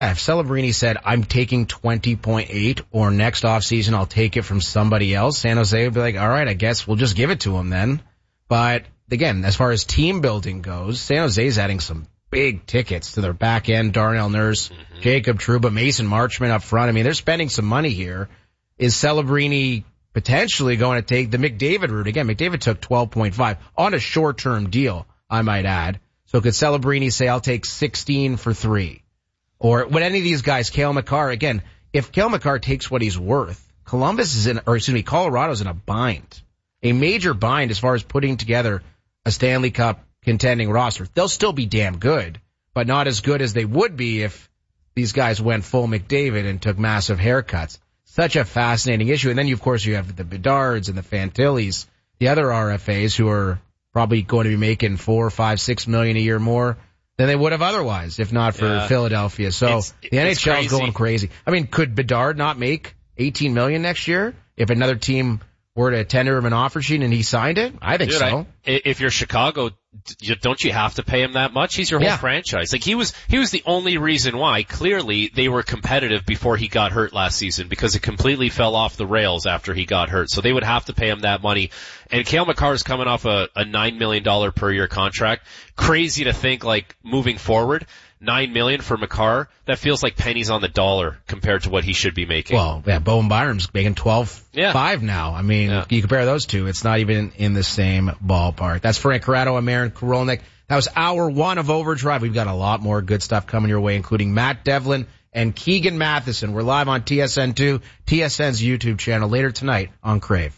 If Celebrini said, I'm taking 20.8 or next offseason I'll take it from somebody else, San Jose would be like, all right, I guess we'll just give it to him then. But again, as far as team building goes, San Jose's adding some big tickets to their back end. Darnell Nurse, Jacob Trouba, Mason Marchment up front. I mean, they're spending some money here. Is Celebrini potentially going to take the McDavid route? Again, McDavid took 12.5 on a short-term deal, I might add. So could Celebrini say, I'll take 16 for 3? Or would any of these guys, Cale Makar, again, if Cale Makar takes what he's worth, Colorado's in a bind. A major bind as far as putting together a Stanley Cup contending roster. They'll still be damn good, but not as good as they would be if these guys went full McDavid and took massive haircuts. Such a fascinating issue. And then, of course, you have the Bedards and the Fantillis, the other RFAs who are probably going to be making $4, $5, $6 million a year more than they would have otherwise, if not for Philadelphia. So the NHL is going crazy. I mean, could Bedard not make $18 million next year if another team were to tender him an offer sheet and he signed it? I think so. If you're Chicago, don't you have to pay him that much? He's your whole franchise. Like he was the only reason why. Clearly, they were competitive before he got hurt last season because it completely fell off the rails after he got hurt. So they would have to pay him that money. And Cale Makar is coming off a $9 million per year contract. Crazy to think, like, moving forward, $9 million for Makar, that feels like pennies on the dollar compared to what he should be making. Well, yeah, Bowen Byram's making $12.5 now. I mean, you compare those two, it's not even in the same ballpark. That's Frank Corrado and Marin Korolnik. That was hour one of Overdrive. We've got a lot more good stuff coming your way, including Matt Devlin and Keegan Matheson. We're live on TSN2, TSN's YouTube channel later tonight on Crave.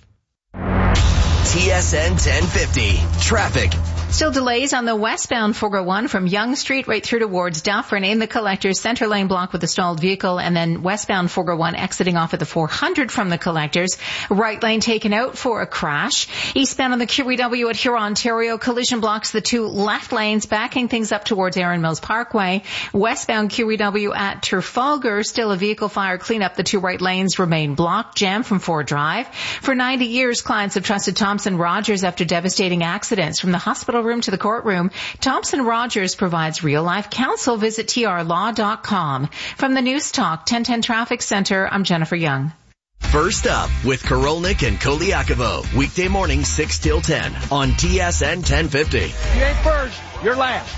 TSN 1050. Traffic. Still delays on the westbound 401 from Yonge Street right through towards Dufferin in the Collectors center lane block with a stalled vehicle, and then westbound 401 exiting off at the 400 from the Collectors. Right lane taken out for a crash. Eastbound on the QEW at Huron, Ontario, collision blocks the two left lanes, backing things up towards Erin Mills Parkway. Westbound QEW at Trafalgar, still a vehicle fire cleanup. The two right lanes remain blocked, jammed from Ford Drive. For 90 years, clients have trusted Thompson Rogers after devastating accidents. From the hospital room to the courtroom, Thompson Rogers provides real-life counsel. Visit trlaw.com. From the News Talk 1010 Traffic Center, I'm Jennifer Young. First up with Korolnik and Koliakovo. Weekday morning 6 till 10 on TSN 1050. You ain't first, you're last.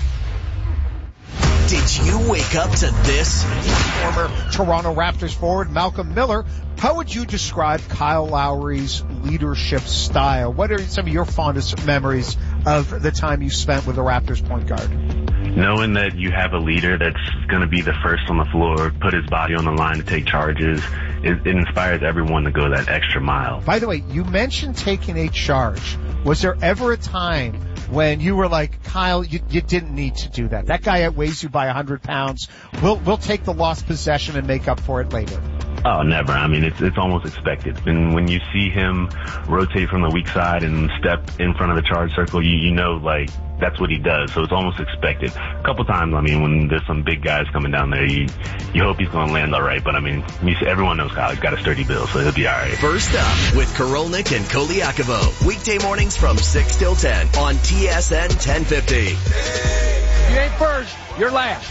Did you wake up to this? Former Toronto Raptors forward Malcolm Miller. How would you describe Kyle Lowry's leadership style? What are some of your fondest memories of the time you spent with the Raptors point guard? Knowing that you have a leader that's going to be the first on the floor, put his body on the line to take charges, it inspires everyone to go that extra mile. By the way, you mentioned taking a charge. Was there ever a time when you were like, Kyle, you didn't need to do that? That guy outweighs you by 100 pounds. We'll take the lost possession and make up for it later. Oh, never. I mean, it's almost expected. And when you see him rotate from the weak side and step in front of the charge circle, you know, like, that's what he does. So it's almost expected. A couple times, I mean, when there's some big guys coming down there, you hope he's going to land all right. But, I mean, everyone knows Kyle. He's got a sturdy build, so he'll be all right. First up with Korolnik and Koliakovo. Weekday mornings from 6 till 10 on TSN 1050. You ain't first, you're last.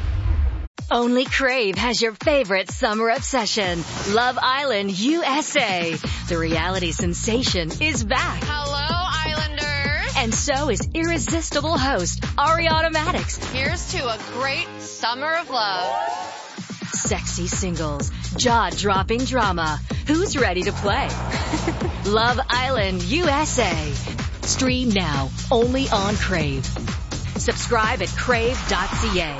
Only Crave has your favorite summer obsession, Love Island USA. The reality sensation is back. Hello, Islanders. And so is irresistible host Ariana Maddox. Here's to a great summer of love. Sexy singles, jaw-dropping drama. Who's ready to play? Love Island USA. Stream now, only on Crave. Subscribe at crave.ca.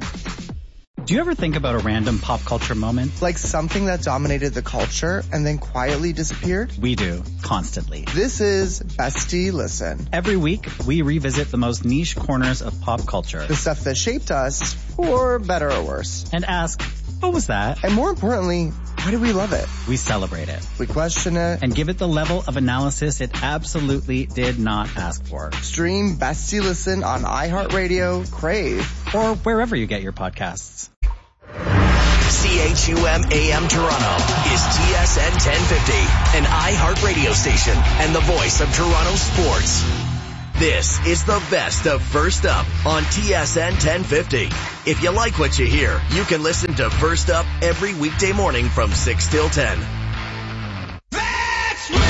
Do you ever think about a random pop culture moment? Like something that dominated the culture and then quietly disappeared? We do, constantly. This is Bestie Listen. Every week, we revisit the most niche corners of pop culture. The stuff that shaped us, for better or worse. And ask, what was that? And more importantly, why do we love it? We celebrate it. We question it. And give it the level of analysis it absolutely did not ask for. Stream Bestie Listen on iHeartRadio, Crave, or wherever you get your podcasts. CHUM AM Toronto is TSN 1050, an iHeart radio station and the voice of Toronto sports. This is the best of First Up on TSN 1050. If you like what you hear, you can listen to First Up every weekday morning from 6 till 10. That's me!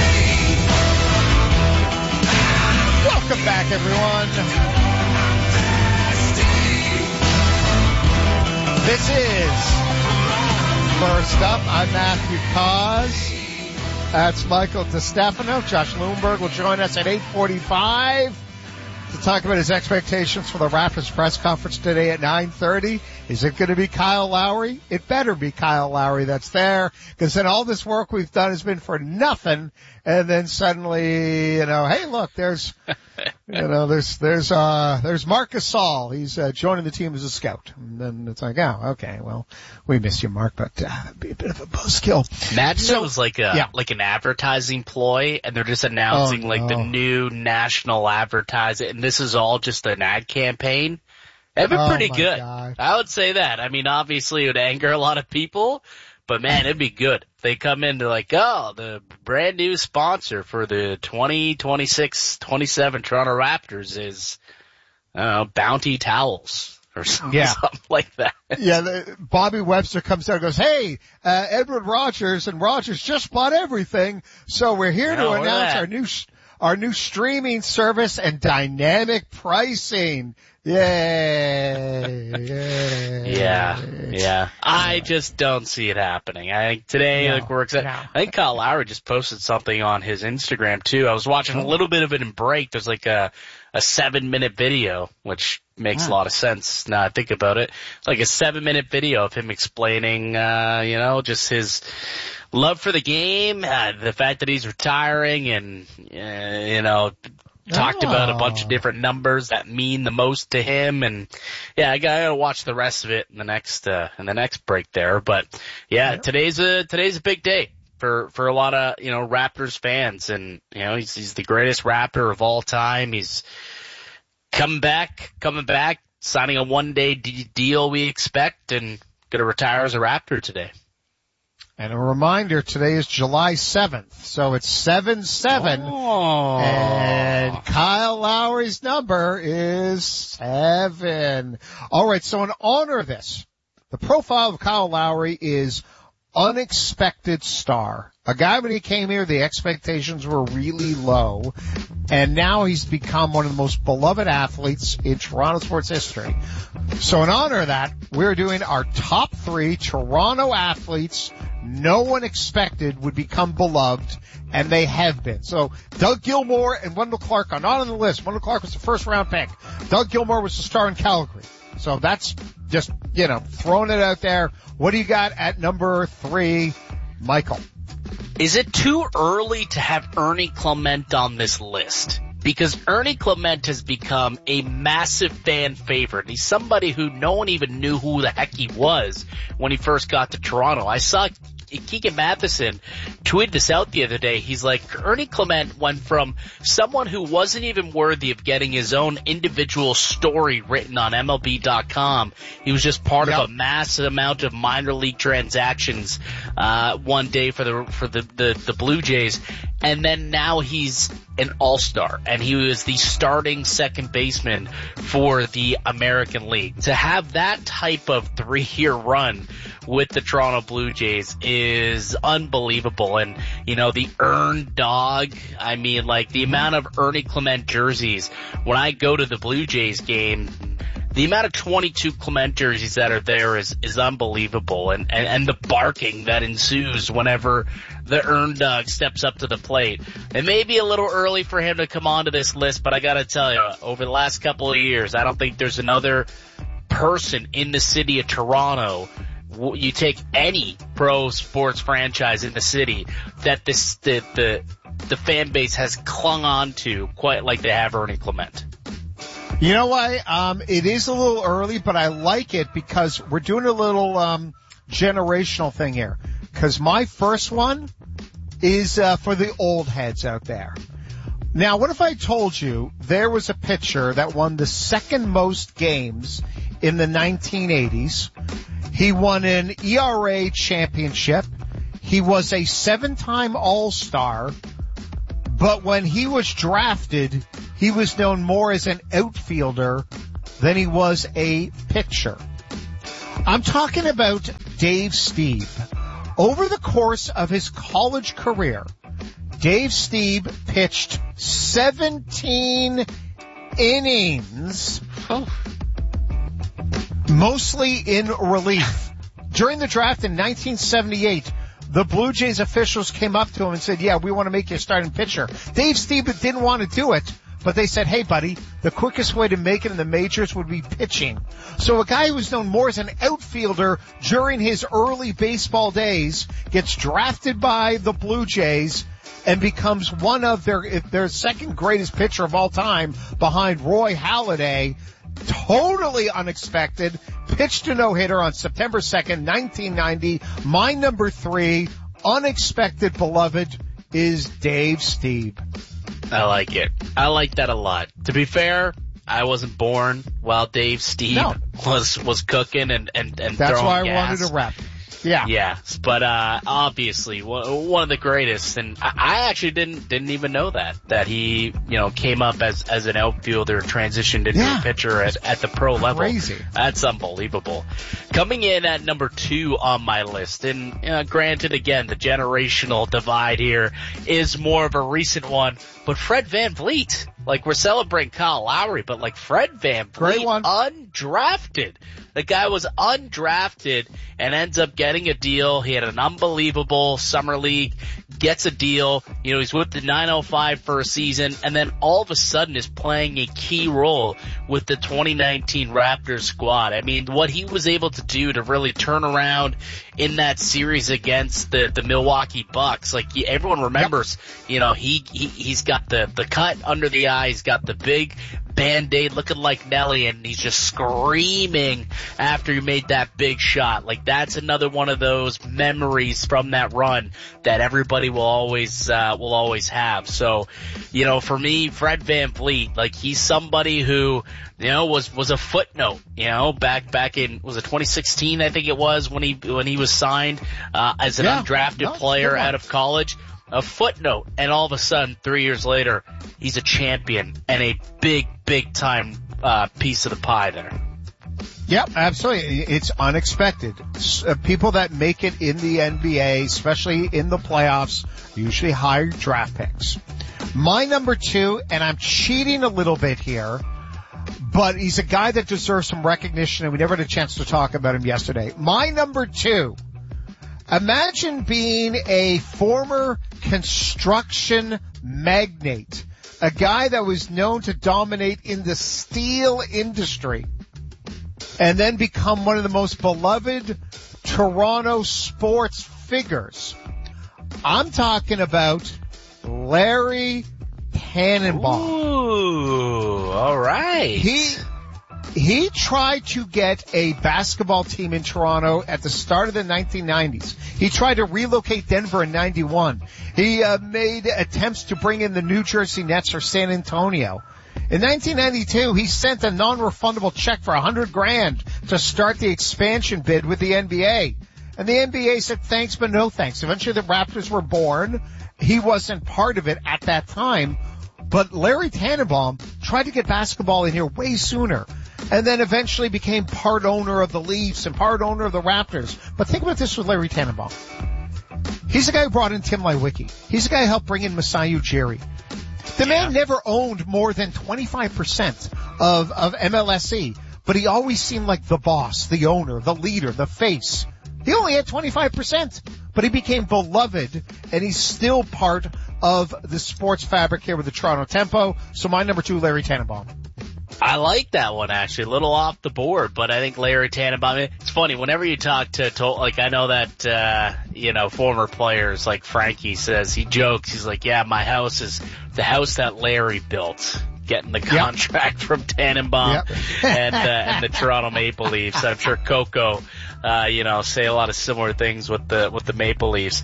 Welcome back, everyone. This is First Up. I'm Matthew Cause. That's Michael DeStefano. Josh Lundberg will join us at 8:45 to talk about his expectations for the Raptors press conference today at 9:30. Is it going to be Kyle Lowry? It better be Kyle Lowry that's there, because then all this work we've done has been for nothing. And then suddenly, hey, look, there's Marc Gasol. He's joining the team as a scout. And then it's like, oh, okay, well, we miss you, Mark, but it'd be a bit of a buzzkill. Imagine it was like an advertising ploy, and they're just announcing the new national advertising, and this is all just an ad campaign. It'd be pretty good. God. I would say that. I mean, obviously it would anger a lot of people, but man, it'd be good. They come into the brand new sponsor for the 2026-27 Toronto Raptors is, Bounty Towels or something like that. Yeah, Bobby Webster comes out and goes, hey, Edward Rogers and Rogers just bought everything, so we're here to announce our new streaming service and dynamic pricing. Yay. Yeah. I just don't see it happening. I think Kyle Lowry just posted something on his Instagram too. I was watching a little bit of it in break. There's like a 7-minute video, which makes a lot of sense now I think about it. It's like a 7-minute video of him explaining, just his love for the game, the fact that he's retiring, and, talked about a bunch of different numbers that mean the most to him, and I gotta watch the rest of it in the next break there. But today's a big day for a lot of Raptors fans, and he's the greatest Raptor of all time. He's coming back, signing a 1-day deal we expect, and gonna retire as a Raptor today. And a reminder, today is July 7th, so it's 7-7. Oh. And Kyle Lowry's number is 7. All right, so in honor of this, the profile of Kyle Lowry is unexpected star. A guy, when he came here, the expectations were really low, and now he's become one of the most beloved athletes in Toronto sports history. So in honor of that, we're doing our top 3 Toronto athletes no one expected would become beloved, and they have been. So Doug Gilmour and Wendell Clark are not on the list. Wendell Clark was the first-round pick. Doug Gilmour was the star in Calgary. So that's just, throwing it out there. What do you got at number 3, Michael? Is it too early to have Ernie Clement on this list? Because Ernie Clement has become a massive fan favorite. He's somebody who no one even knew who the heck he was when he first got to Toronto. I saw Keegan Matheson tweeted this out the other day. He's like, Ernie Clement went from someone who wasn't even worthy of getting his own individual story written on MLB.com. He was just part of a massive amount of minor league transactions one day for the Blue Jays. And then now he's an all-star, and he was the starting second baseman for the American League. To have that type of 3-year run with the Toronto Blue Jays is unbelievable. And, the earned dog, the amount of Ernie Clement jerseys, when I go to the Blue Jays game, the amount of 22 Clement jerseys that are there is unbelievable, and the barking that ensues whenever the earned dog steps up to the plate. It may be a little early for him to come onto this list, but I gotta tell you, over the last couple of years, I don't think there's another person in the city of Toronto. You take any pro sports franchise in the city that the fan base has clung on to quite like they have Ernie Clement. You know what? It is a little early, but I like it because we're doing a little generational thing here. Because my first one is for the old heads out there. Now, what if I told you there was a pitcher that won the second most games in the 1980s? He won an ERA championship. He was a 7-time All-Star. But when he was drafted, he was known more as an outfielder than he was a pitcher. I'm talking about Dave Stieb. Over the course of his college career, Dave Stieb pitched 17 innings, mostly in relief. During the draft in 1978, the Blue Jays officials came up to him and said, yeah, we want to make you a starting pitcher. Dave Stieb didn't want to do it, but they said, hey buddy, the quickest way to make it in the majors would be pitching. So a guy who was known more as an outfielder during his early baseball days gets drafted by the Blue Jays and becomes one of their second greatest pitcher of all time behind Roy Halladay. Totally unexpected. Pitched a no-hitter on September 2nd, 1990. My number 3, unexpected beloved, is Dave Stieb. I like it. I like that a lot. To be fair, I wasn't born while Dave Stieb was cooking and that's throwing why I gas. wanted to rep. Yeah. Yes, but obviously one of the greatest, and I actually didn't even know that he came up as an outfielder, transitioned into a pitcher at the pro level. Crazy. That's unbelievable. Coming in at number 2 on my list, and granted, again, the generational divide here is more of a recent one, but Fred VanVleet. Like, we're celebrating Kyle Lowry, but like Fred VanVleet, undrafted. The guy was undrafted and ends up getting a deal. He had an unbelievable summer league, gets a deal. He's with the 905 for a season, and then all of a sudden is playing a key role with the 2019 Raptors squad. I mean, what he was able to do to really turn around in that series against the Milwaukee Bucks. Like, everyone remembers, he's got the cut under the eye. He's got the big Band-Aid looking like Nelly, and he's just screaming after he made that big shot. Like, that's another one of those memories from that run that everybody will always have. So, for me, Fred VanVleet, like, he's somebody who, was a footnote, back in, was it 2016, I think it was, when he was signed, as an undrafted player out of college. A footnote, and all of a sudden, 3 years later, he's a champion and a big time piece of the pie there. Yep, absolutely. It's unexpected. People that make it in the NBA, especially in the playoffs, usually high draft picks. My number 2, and I'm cheating a little bit here, but he's a guy that deserves some recognition, and we never had a chance to talk about him yesterday. My number 2. Imagine being a former construction magnate, a guy that was known to dominate in the steel industry, and then become one of the most beloved Toronto sports figures. I'm talking about Larry Tannenbaum. Ooh, all right. He tried to get a basketball team in Toronto at the start of the 1990s. He tried to relocate Denver in 91. He made attempts to bring in the New Jersey Nets or San Antonio. In 1992, he sent a non-refundable check for $100,000 to start the expansion bid with the NBA. And the NBA said thanks, but no thanks. Eventually the Raptors were born. He wasn't part of it at that time. But Larry Tannenbaum tried to get basketball in here way sooner, and then eventually became part owner of the Leafs and part owner of the Raptors. But think about this with Larry Tannenbaum. He's the guy who brought in Tim Leiweke. He's the guy who helped bring in Masai Ujiri. The man never owned more than 25% of MLSE, but he always seemed like the boss, the owner, the leader, the face. He only had 25%, but he became beloved, and he's still part of the sports fabric here with the Toronto Tempo. So my number 2, Larry Tannenbaum. I like that one, actually. A little off the board, but I think Larry Tannenbaum, it's funny, whenever you talk to like, I know that, former players, like Frankie says, he jokes, he's like, yeah, my house is the house that Larry built, getting the contract from Tannenbaum and the Toronto Maple Leafs. I'm sure Coco, say a lot of similar things with the Maple Leafs.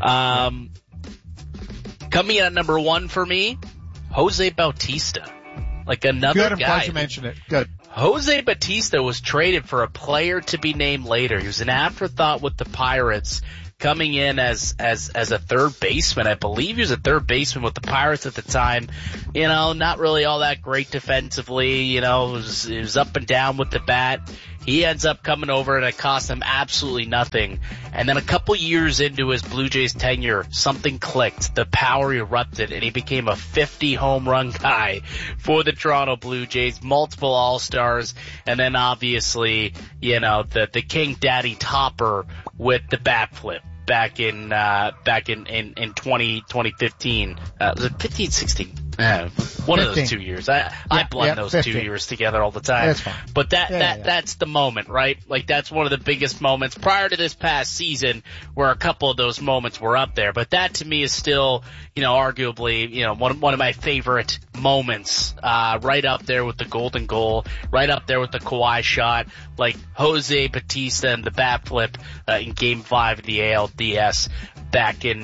Coming in at number 1 for me, Jose Bautista. Like another guy. Good, I'm guy. glad you mentioned it. Good. Jose Bautista was traded for a player to be named later. He was an afterthought with the Pirates, coming in as a third baseman. I believe he was a third baseman with the Pirates at the time. You know, not really all that great defensively. You know, it was up and down with the bat. He ends up coming over and it cost him absolutely nothing. And then a couple years into his Blue Jays tenure, something clicked. The power erupted and he became a 50 home run guy for the Toronto Blue Jays, multiple All-Stars, and then obviously, you know, the King Daddy topper with the bat flip. Back in 2015. Was it 15, 16? One 15. Of those 2 years. I blend those 15. 2 years together all the time. That's fine. But that's the moment, right? Like that's one of the biggest moments prior to this past season where a couple of those moments were up there. But that to me is still, you know, arguably, you know, one of my favorite moments, right up there with the golden goal, right up there with the Kawhi shot, like Jose Bautista and the bat flip, in Game 5 of the ALDS back in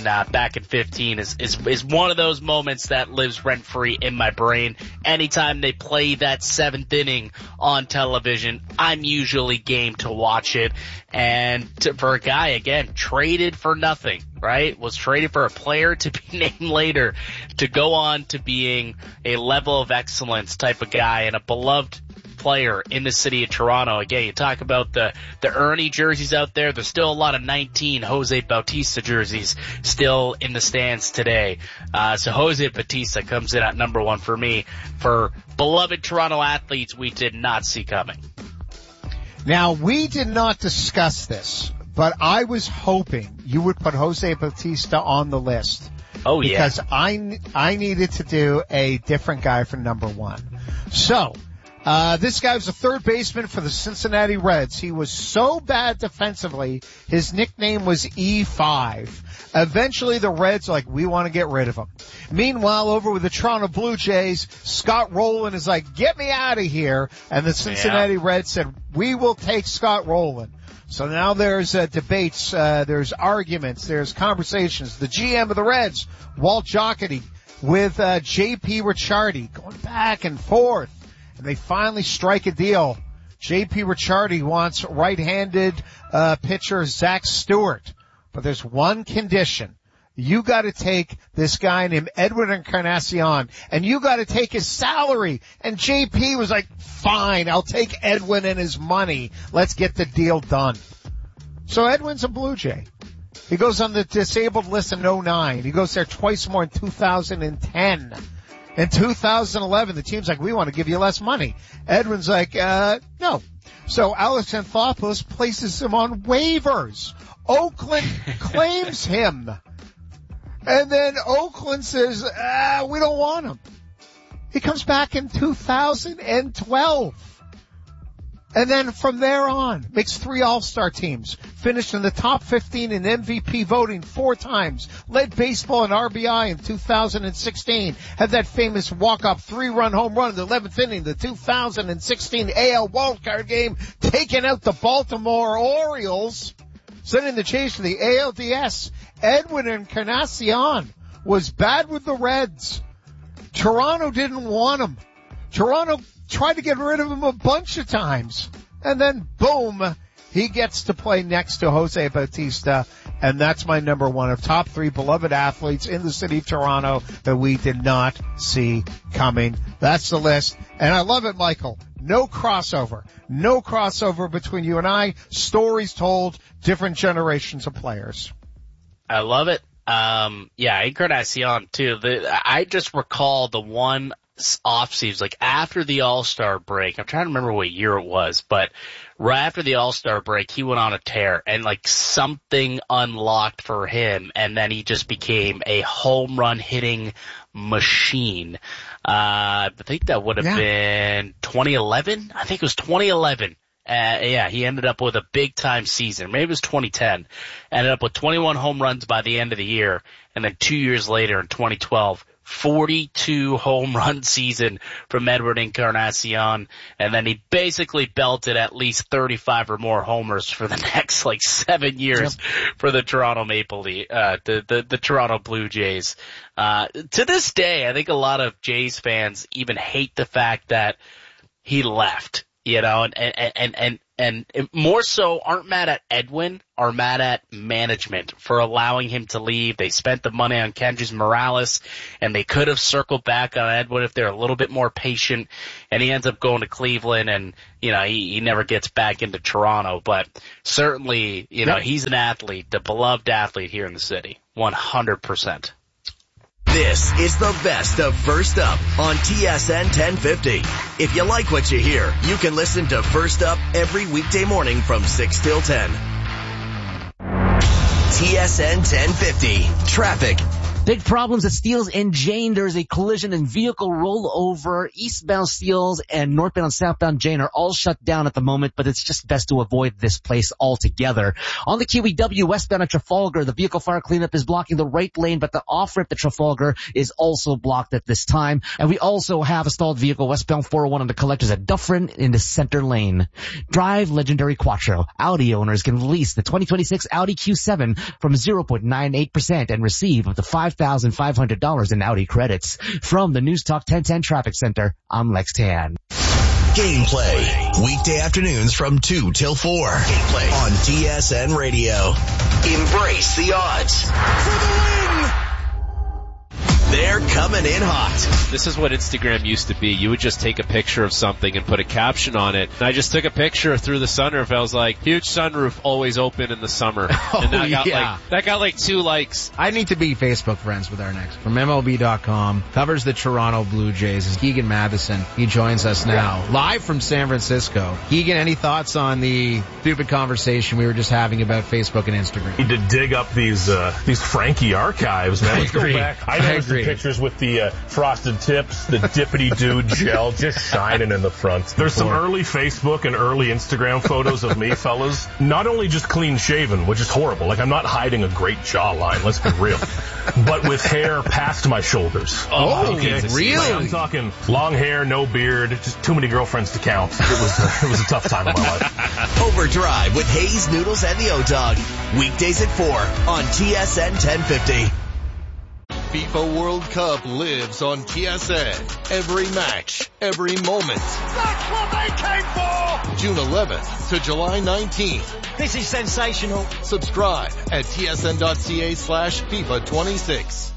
15 is one of those moments that lives rent free in my brain. Anytime they play that 7th inning on television, I'm usually game to watch it. And for a guy, again, traded for nothing, right? Was traded for a player to be named later, to go on to being a level of excellence type of guy and a beloved player in the city of Toronto. Again, you talk about the Ernie jerseys out there. There's still a lot of 19 Jose Bautista jerseys still in the stands today. So Jose Bautista comes in at number 1 for me for beloved Toronto athletes we did not see coming. Now, we did not discuss this, but I was hoping you would put Jose Bautista on the list. Oh, yeah. Because I needed to do a different guy for number 1. So, this guy was a third baseman for the Cincinnati Reds. He was so bad defensively, his nickname was E5. Eventually the Reds are like, we want to get rid of him. Meanwhile, over with the Toronto Blue Jays, Scott Rowland is like, get me out of here. And the Cincinnati Reds said, we will take Scott Rowland. So now there's debates, there's arguments, there's conversations. The GM of the Reds, Walt Jocketty, with J.P. Ricciardi, going back and forth. And they finally strike a deal. J.P. Ricciardi wants right-handed pitcher Zach Stewart. But there's one condition. You gotta take this guy named Edwin Encarnacion, and you gotta take his salary. And J.P. was like, fine, I'll take Edwin and his money. Let's get the deal done. So Edwin's a Blue Jay. He goes on the disabled list in 2009. He goes there twice more in 2010. In 2011, the team's like, we want to give you less money. Edwin's like, no. So Alex Anthopoulos places him on waivers. Oakland claims him. And then Oakland says, we don't want him. He comes back in 2012. And then from there on, makes 3 All-Star teams, finished in the top 15 in MVP voting 4 times, led baseball in RBI in 2016, had that famous walk-off 3-run home run in the 11th inning, the 2016 AL wildcard game, taking out the Baltimore Orioles, sending the chase to the ALDS. Edwin Encarnacion was bad with the Reds. Toronto didn't want him. Toronto tried to get rid of him a bunch of times. And then, boom, he gets to play next to Jose Bautista. And that's my number 1 of top 3 beloved athletes in the city of Toronto that we did not see coming. That's the list. And I love it, Michael. No crossover. No crossover between you and I. Stories told, different generations of players. I love it. Encarnacion too. I just recall the one off seasons, like after the All-Star break. I'm trying to remember what year it was, but right after the All-Star break, he went on a tear and like something unlocked for him, and then he just became a home run hitting machine. I think that would have been 2011. I think it was 2011. He ended up with a big time season. Maybe it was 2010. Ended up with 21 home runs by the end of the year. And then 2 years later in 2012, 42 home run season from Edwin Encarnacion. And then he basically belted at least 35 or more homers for the next 7 years for the Toronto Maple Leaf, the Toronto Blue Jays. To this day, I think a lot of Jays fans even hate the fact that he left. you know, and more so aren't mad at Edwin, are mad at management for allowing him to leave. They spent the money on Kendrys Morales, and they could have circled back on Edwin if they're a little bit more patient, and he ends up going to Cleveland, and, you know, he never gets back into Toronto. But certainly, you know, he's an athlete, the beloved athlete here in the city, 100%. This is the best of First Up on TSN 1050. If you like what you hear, you can listen to First Up every weekday morning from 6 till 10. TSN 1050. Traffic. Big problems at Steeles and Jane. There's a collision and vehicle rollover. Eastbound Steeles and northbound and southbound Jane are all shut down at the moment, but it's just best to avoid this place altogether. On the QEW westbound at Trafalgar, the vehicle fire cleanup is blocking the right lane, but the off-ramp at Trafalgar is also blocked at this time. And we also have a stalled vehicle westbound 401 on the collectors at Dufferin in the center lane. Drive legendary Quattro. Audi owners can lease the 2026 Audi Q7 from 0.98% and receive up to $5,500 in Audi credits. From the News Talk 1010 Traffic Center, I'm Lex Tan. Gameplay. Weekday afternoons from 2 till 4. Gameplay on TSN Radio. Embrace the odds. For the win! They're coming in hot. This is what Instagram used to be. You would just take a picture of something and put a caption on it. And I just took a picture through the sunroof. I was like, huge sunroof, always open in the summer. And that got like 2 likes. I need to be Facebook friends with our next. From MLB.com, covers the Toronto Blue Jays, is Keegan Matheson. He joins us now, live from San Francisco. Keegan, any thoughts on the stupid conversation we were just having about Facebook and Instagram? Need to dig up these Frankie archives, man. Let's go back. I agree. Pictures with the frosted tips, the dippity dude gel just shining in the front. There's some early Facebook and early Instagram photos of me, fellas. Not only just clean shaven, which is horrible. Like, I'm not hiding a great jawline, let's be real. But with hair past my shoulders. Oh, okay. Really? Like, I'm talking long hair, no beard, just too many girlfriends to count. It was a tough time in my life. Overdrive with Hayes, Noodles, and the O-Dog. Weekdays at 4 on TSN 1050. FIFA World Cup lives on TSN. Every match, every moment. That's what they came for! June 11th to July 19th. This is sensational. Subscribe at tsn.ca/FIFA 26.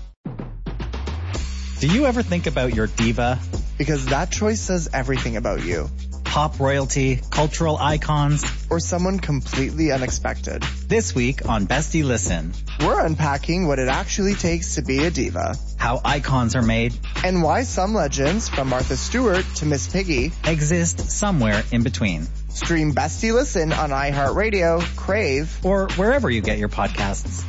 Do you ever think about your diva? Because that choice says everything about you. Pop royalty, cultural icons, or someone completely unexpected. This week on Bestie Listen, we're unpacking what it actually takes to be a diva, how icons are made, and why some legends, from Martha Stewart to Miss Piggy, exist somewhere in between. Stream Bestie Listen on iHeartRadio, Crave, or wherever you get your podcasts.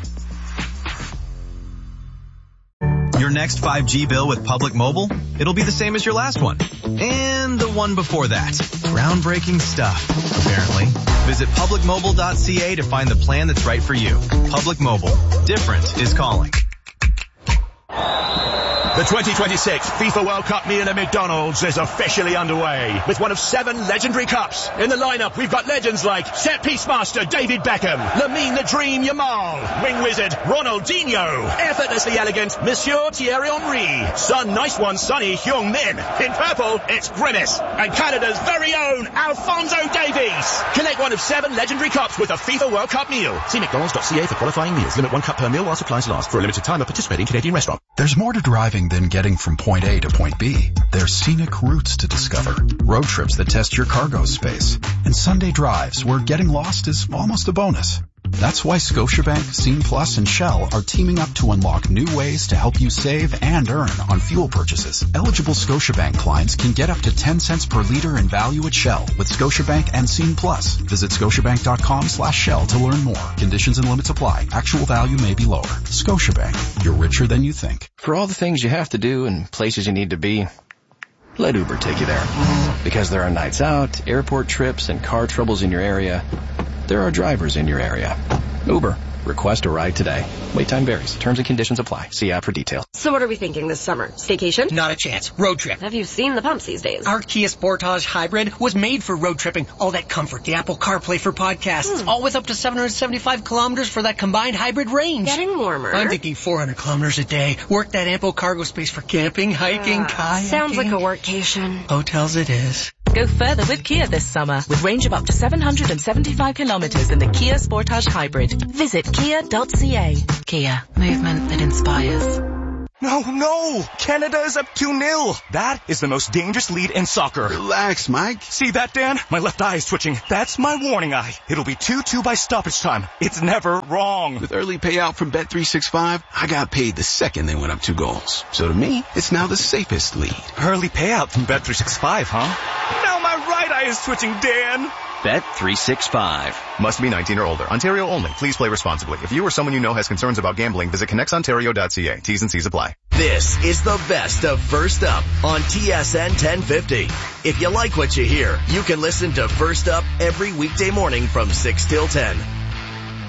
Your next 5G bill with Public Mobile, it'll be the same as your last one. And the one before that. Groundbreaking stuff, apparently. Visit publicmobile.ca to find the plan that's right for you. Public Mobile. Different is calling. The 2026 FIFA World Cup meal at McDonald's is officially underway with one of 7 legendary cups. In the lineup, we've got legends like set piece master David Beckham, Lamine the Dream Yamal, wing wizard Ronaldinho, effortlessly elegant Monsieur Thierry Henry, Sun Nice One Sonny Heung-min. In purple, it's Grimace, and Canada's very own Alphonso Davies. Collect one of 7 legendary cups with a FIFA World Cup meal. See McDonald's.ca for qualifying meals. Limit 1 cup per meal while supplies last. For a limited time at participating Canadian restaurant. There's more to driving than getting from point A to point B. There's scenic routes to discover, road trips that test your cargo space, and Sunday drives where getting lost is almost a bonus. That's why Scotiabank, Scene Plus, and Shell are teaming up to unlock new ways to help you save and earn on fuel purchases. Eligible Scotiabank clients can get up to 10 cents per liter in value at Shell with Scotiabank and Scene Plus. Visit scotiabank.com/Shell to learn more. Conditions and limits apply. Actual value may be lower. Scotiabank. You're richer than you think. For all the things you have to do and places you need to be, let Uber take you there. Because there are nights out, airport trips, and car troubles in your area, there are drivers in your area. Uber. Request a ride today. Wait time varies. Terms and conditions apply. See app for details. So what are we thinking this summer? Staycation? Not a chance. Road trip. Have you seen the pumps these days? Our Kia Sportage Hybrid was made for road tripping. All that comfort, the Apple CarPlay for podcasts, all with up to 775 kilometers for that combined hybrid range. Getting warmer. I'm thinking 400 kilometers a day. Work that ample cargo space for camping, hiking, kayaking. Sounds like a workcation. Hotels it is. Go further with Kia this summer with range of up to 775 kilometers in the Kia Sportage Hybrid. Visit kia.ca. Kia, movement that inspires. No! Canada is up 2-0. That is the most dangerous lead in soccer. Relax, Mike. See that, Dan? My left eye is twitching. That's my warning eye. It'll be 2-2 by stoppage time. It's never wrong. With early payout from Bet365, I got paid the second they went up 2 goals. So to me, it's now the safest lead. Early payout from Bet365, huh? Now my right eye is twitching, Dan. Bet365. Must be 19 or older. Ontario only. Please play responsibly. If you or someone you know has concerns about gambling, visit connectsontario.ca. T's and C's apply. This is the best of First Up on TSN 1050. If you like what you hear, you can listen to First Up every weekday morning from 6 till 10.